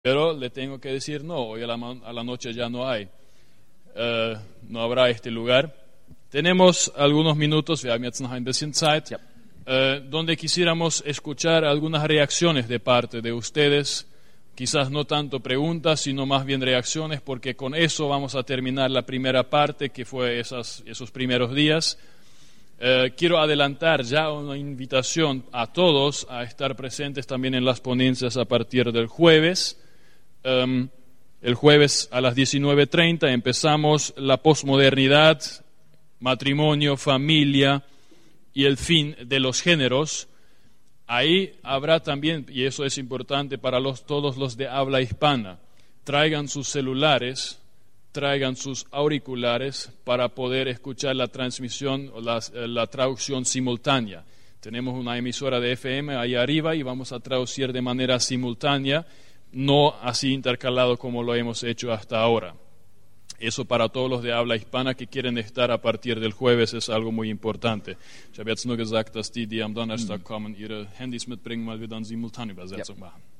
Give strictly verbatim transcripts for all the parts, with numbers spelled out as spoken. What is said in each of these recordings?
Pero le tengo que decir no, hoy a la, a la noche ya no hay, uh, no habrá este lugar. Tenemos algunos minutos, wir haben jetzt noch ein bisschen Zeit, Ja. uh, donde quisiéramos escuchar algunas reacciones de parte de ustedes, quizás no tanto preguntas, sino más bien reacciones, porque con eso vamos a terminar la primera parte, que fue esas, esos primeros días. Uh, quiero adelantar ya una invitación a todos a estar presentes también en las ponencias a partir del jueves. Um, el jueves a las diecinueve treinta empezamos la posmodernidad, matrimonio, familia y el fin de los géneros. Ahí habrá también, y eso es importante para los, todos los de habla hispana, traigan sus celulares, traigan sus auriculares para poder escuchar la transmisión o la, la traducción simultánea. Tenemos una emisora de F M ahí arriba y vamos a traducir de manera simultánea, no así intercalado como lo hemos hecho hasta ahora. Eso para todos los de habla hispana que quieren estar a partir del jueves es algo muy importante. Ich habe jetzt nur gesagt, dass die, die am Donnerstag kommen, ihre Handys mitbringen, weil wir dann Simultanübersetzung Ja. machen.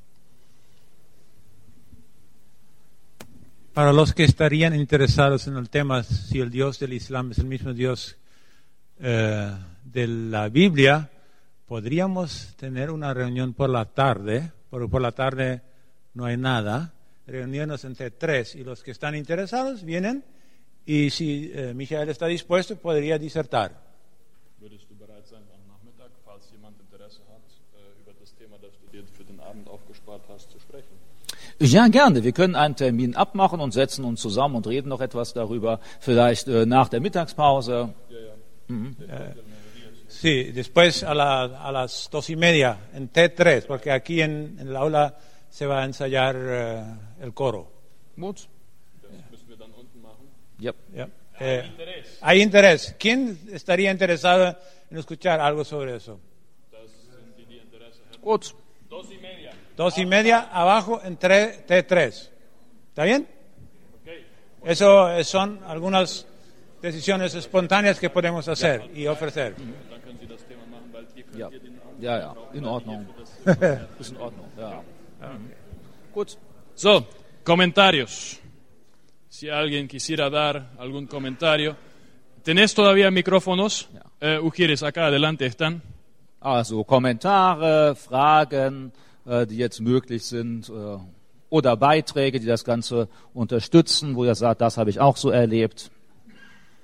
Para los que estarían interesados en el tema, si el Dios del Islam es el mismo Dios eh, de la Biblia, podríamos tener una reunión por la tarde, porque por la tarde no hay nada, reunirnos entre tres, y los que están interesados vienen, y si eh, Michael está dispuesto, podría disertar. Würdest du bereit sein, am Nachmittag, falls jemand Interesse hat, äh, über das Thema, das du dir für den Abend aufgespart hast, zu sprechen? Ja, gerne. Wir können einen Termin abmachen und setzen uns zusammen und reden noch etwas darüber, vielleicht äh, nach der Mittagspause. Ja, ja. Mhm. Eh, sí, después a, la, a las dos y media en T tres, porque aquí en, en el aula se va a ensayar eh, el coro. Gut. Das müssen wir dann unten machen. Ja. Ya. Eh, Interés. hay interés. ¿Quién estaría interesado en escuchar algo sobre eso? Das sind die, die Interesse haben. Gut. Dos y media. Dos y media abajo en tre- T tres. ¿Está bien? Okay. Eso eh, son algunas decisiones espontáneas que podemos hacer y ofrecer. Dann können Sie das Thema machen, weil ihr könnt Ja. hier den Raum Ja, ja. In Ordnung. das Ist in Ordnung. Ja. Gut. So, comentarios. Si alguien quisiera dar algún comentario. ¿Tenés todavía micrófonos? Ja. Eh, Ujieres, acá adelante están. Also Kommentare, Fragen, äh, die jetzt möglich sind, äh, oder Beiträge, die das Ganze unterstützen, wo ihr sagt, das habe ich auch so erlebt.